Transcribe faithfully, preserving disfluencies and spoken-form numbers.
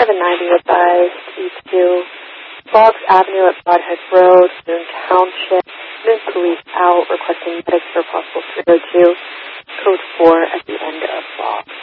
seven ninety advised E two, Boggs Avenue at Broadhead Road, Boone Township, Boone Police out requesting medics for possible three oh two, code four at the end of Boggs.